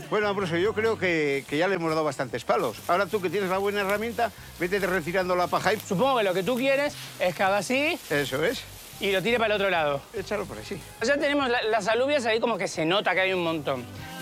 Bueno, Ambrosio, yo creo que ya le hemos dado bastantes palos. Ahora tú que tienes la buena herramienta, vete retirando la paja y... Supongo que lo que tú quieres es que haga así Eso es. y lo tire para el otro lado. Échalo por ahí, sí. Ya tenemos las alubias ahí como que se nota que hay un montón.